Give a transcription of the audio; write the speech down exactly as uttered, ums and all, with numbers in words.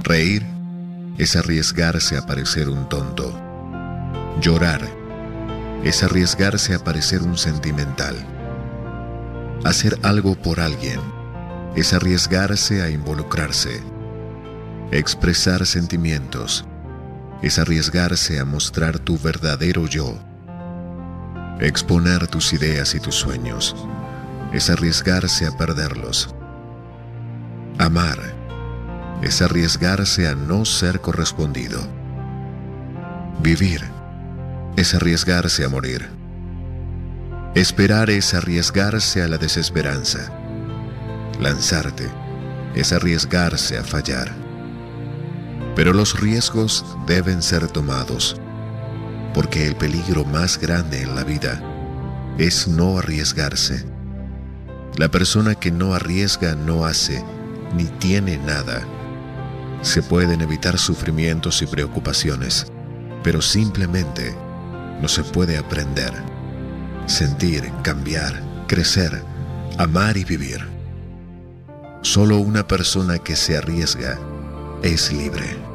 Reír es arriesgarse a parecer un tonto. Llorar es arriesgarse a parecer un sentimental. Hacer algo por alguien es arriesgarse a involucrarse. Expresar sentimientos es arriesgarse a mostrar tu verdadero yo. Exponer tus ideas y tus sueños es arriesgarse a perderlos. Amar es arriesgarse a no ser correspondido. Vivir es arriesgarse a morir. Esperar es arriesgarse a la desesperanza. Lanzarte es arriesgarse a fallar. Pero los riesgos deben ser tomados, porque el peligro más grande en la vida es no arriesgarse. La persona que no arriesga no hace ni tiene nada. Se pueden evitar sufrimientos y preocupaciones, pero simplemente no se puede aprender, sentir, cambiar, crecer, amar y vivir. Solo una persona que se arriesga es libre.